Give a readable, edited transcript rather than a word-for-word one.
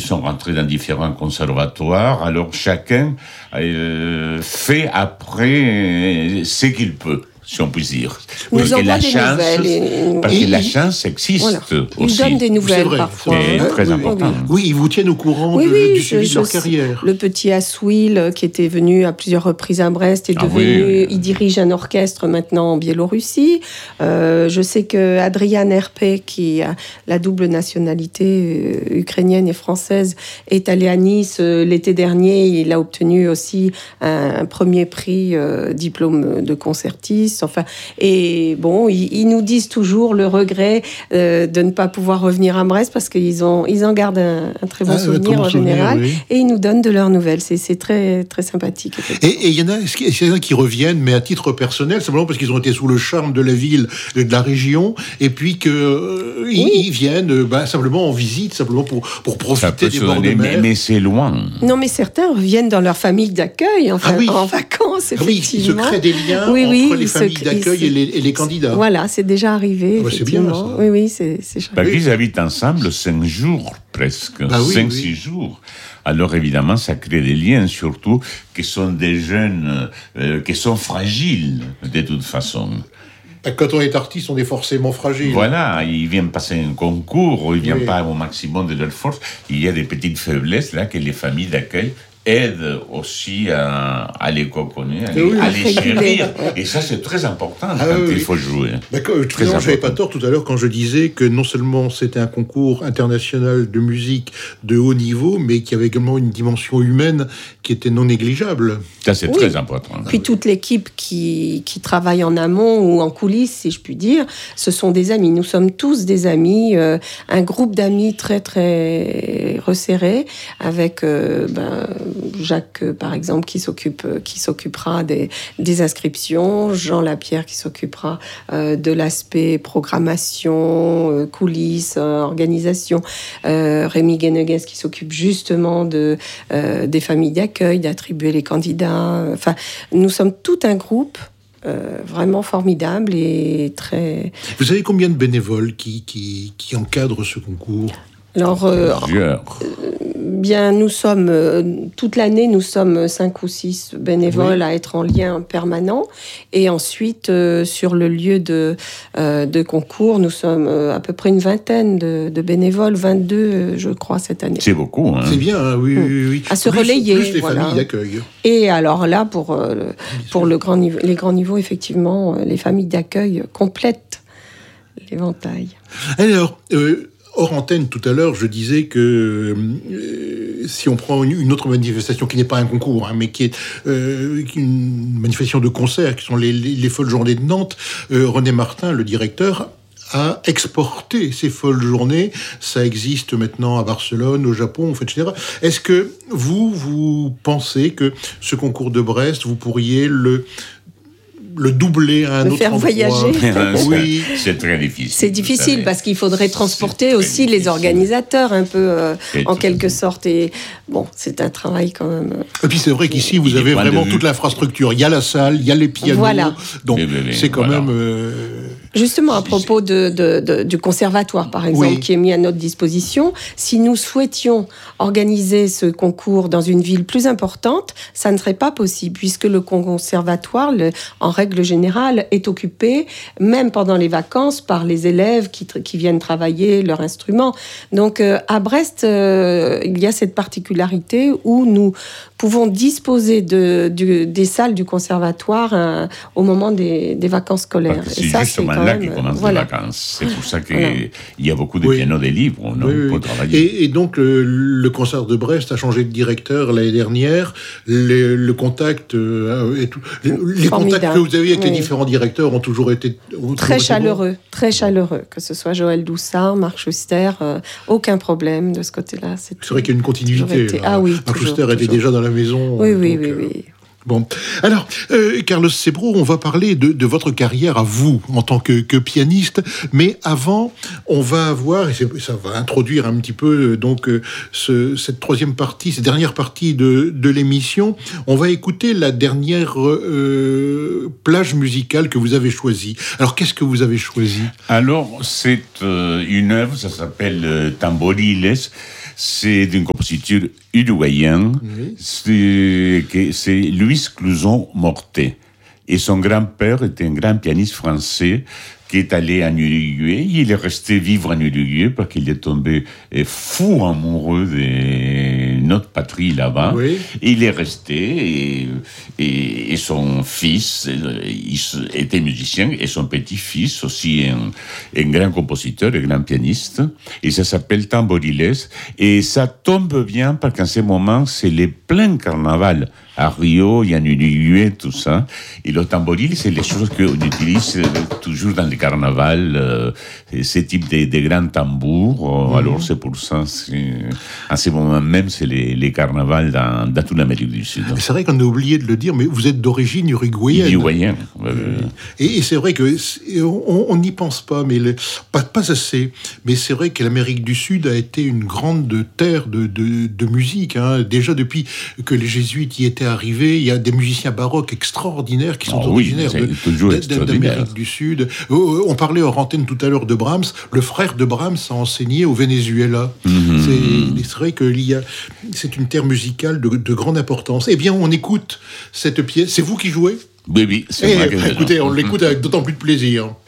sont rentrés dans différents conservatoires. Alors chacun fait après ce qu'il peut, si on peut dire. Parce que la chance existe aussi. Ils donnent des nouvelles parfois. C'est très important. Oui, ils vous tiennent au courant du suivi de leur carrière. Le petit Assouil, qui était venu à plusieurs reprises à Brest, est devenu... Il dirige un orchestre maintenant en Biélorussie. Je sais que Adrian Herpé, qui a la double nationalité ukrainienne et française, est allé à Nice l'été dernier. Il a obtenu aussi un premier prix diplôme de concertiste. Enfin, et bon, ils nous disent toujours le regret de ne pas pouvoir revenir à Brest parce qu'ils en gardent un très bon souvenir en général, et ils nous donnent de leurs nouvelles. C'est très, très sympathique. Et il y en a qui reviennent, mais à titre personnel, simplement parce qu'ils ont été sous le charme de la ville, de la région, et puis qu'ils viennent simplement en visite, simplement pour profiter des bords de mer. Mais c'est loin. Non, mais certains reviennent dans leur famille d'accueil, en vacances, effectivement. Oui, il se crée des liens entre les familles d'accueil et les candidats. Voilà, c'est déjà arrivé, effectivement. C'est bien, ça. Oui, c'est chouette. Ils habitent ensemble 5 jours, presque. 5-6 jours. Alors évidemment, ça crée des liens, surtout qui sont des jeunes qui sont fragiles, de toute façon. Quand on est artiste, on est forcément fragile. Voilà, ils viennent passer un concours, ils ne viennent pas au maximum de leur force. Il y a des petites faiblesses là que les familles d'accueil aident aussi à les coconner, à les chérir. Et ça, c'est très important il faut jouer. Je n'avais pas tort tout à l'heure quand je disais que non seulement c'était un concours international de musique de haut niveau, mais qu'il y avait également une dimension humaine qui était non négligeable. Ça, c'est très important. Puis toute l'équipe qui travaille en amont ou en coulisses, si je puis dire, ce sont des amis. Nous sommes tous des amis, un groupe d'amis très, très resserré, avec... Jacques, par exemple, qui s'occupera des inscriptions, Jean Lapierre qui s'occupera de l'aspect programmation, coulisses, organisation, Rémi Guéneguès qui s'occupe justement des familles d'accueil, d'attribuer les candidats. Enfin, nous sommes tout un groupe vraiment formidable et très... Vous savez combien de bénévoles qui encadrent ce concours ? Alors, bien, nous sommes, toute l'année, nous sommes 5 ou 6 bénévoles à être en lien permanent. Et ensuite, sur le lieu de concours, nous sommes à peu près une vingtaine de bénévoles, 22, je crois, cette année. C'est beaucoup, hein. C'est bien, oui. À se relayer. Plus les familles d'accueil. Et alors là, pour les grands niveaux, effectivement, les familles d'accueil complètent l'éventail. Alors... hors antenne, tout à l'heure, je disais que si on prend une autre manifestation qui n'est pas un concours, mais qui est une manifestation de concert, qui sont les Folles Journées de Nantes, René Martin, le directeur, a exporté ces Folles Journées. Ça existe maintenant à Barcelone, au Japon, etc. Est-ce que vous pensez que ce concours de Brest, vous pourriez le doubler à un autre endroit. Le faire voyager. Oui, c'est très difficile. C'est difficile parce qu'il faudrait transporter aussi les organisateurs un peu en quelque sorte. Et bon, c'est un travail quand même. Et puis c'est vrai qu'ici vous avez vraiment toute l'infrastructure. Il y a la salle, il y a les pianos. Voilà. Donc c'est quand même. Justement, à propos du conservatoire, par exemple, qui est mis à notre disposition, si nous souhaitions organiser ce concours dans une ville plus importante, ça ne serait pas possible, puisque le conservatoire, en règle générale, est occupé, même pendant les vacances, par les élèves qui viennent travailler leur instrument. Donc, à Brest, il y a cette particularité où nous pouvons disposer des salles du conservatoire au moment des vacances scolaires. Et ça, justement c'est là qu'ils commencent les vacances. C'est pour ça qu'il y a beaucoup de pianos des livres pour travailler. Et donc, le concert de Brest a changé de directeur l'année dernière. Le contact, les contacts que vous avez avec les différents directeurs ont toujours été... Très chaleureux, très chaleureux. Que ce soit Joël Doussard, Marc Schuster, aucun problème de ce côté-là. C'est vrai qu'il y a une continuité. Ah oui, Marc Schuster était déjà dans la maison. Oui. Bon, alors, Carlos Sebro, on va parler de votre carrière à vous, en tant que pianiste, mais avant, on va voir, et ça va introduire un petit peu cette troisième partie, cette dernière partie de l'émission, on va écouter la dernière plage musicale que vous avez choisie. Alors, qu'est-ce que vous avez choisi ? Alors, c'est une œuvre, ça s'appelle Tamboriles. c'est d'un compositeur uruguayen, c'est Luis Clusón Morté. Et son grand-père était un grand pianiste français qui est allé en Uruguay. Il est resté vivre en Uruguay parce qu'il est tombé fou amoureux de notre patrie là-bas. Oui. Il est resté et son fils était musicien et son petit-fils aussi un grand compositeur, un grand pianiste. Et ça s'appelle Tamboriles. Et ça tombe bien parce qu'en ce moment, c'est les pleins carnaval. À Rio, il y a en Uruguay, tout ça. Et le tamboril, c'est les choses qu'on utilise toujours dans les carnavals, ce type de grands tambours. Alors, c'est pour ça, en ce moment même, c'est les carnavals dans toute l'Amérique du Sud. C'est vrai qu'on a oublié de le dire, mais vous êtes d'origine uruguayenne. Uruguayenne. Et c'est vrai que on n'y pense pas, mais pas assez. Mais c'est vrai que l'Amérique du Sud a été une grande terre de musique. Hein. Déjà depuis que les jésuites y étaient arrivés, il y a des musiciens baroques extraordinaires qui sont originaires d'Amérique du Sud. On parlait hors antenne tout à l'heure de Brahms. Le frère de Brahms a enseigné au Venezuela. C'est vrai que c'est une terre musicale de grande importance. Eh bien, on écoute cette pièce. C'est vous qui jouez ? Oui, c'est moi qui écoutez, on l'écoute avec d'autant plus de plaisir.